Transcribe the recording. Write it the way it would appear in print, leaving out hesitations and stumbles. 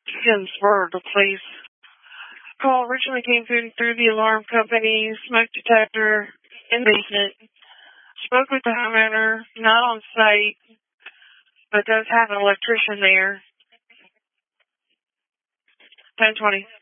Ginsburg, please. Call originally came through the alarm company, smoke detector in the basement. Spoke with the homeowner, not on site, but does have an electrician there. 1020.